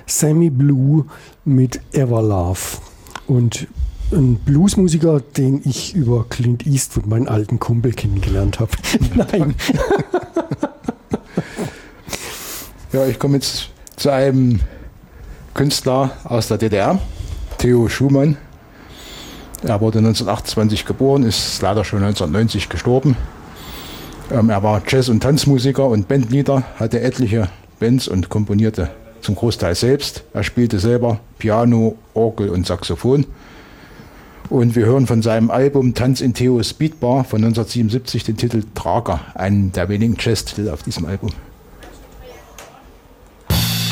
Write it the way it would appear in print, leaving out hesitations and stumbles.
Sammy Blue mit Everlove. Und ein Bluesmusiker, den ich über Clint Eastwood, meinen alten Kumpel, kennengelernt habe. Nein. Ja, ich komme jetzt zu einem Künstler aus der DDR, Theo Schumann. Er wurde 1928 geboren, ist leider schon 1990 gestorben. Er war Jazz- und Tanzmusiker und Bandleader, hatte etliche Bands und komponierte zum Großteil selbst. Er spielte selber Piano, Orgel und Saxophon. Und wir hören von seinem Album Tanz in Theos Beatbar von 1977 den Titel Trager, einen der wenigen Jazz-Titel auf diesem Album.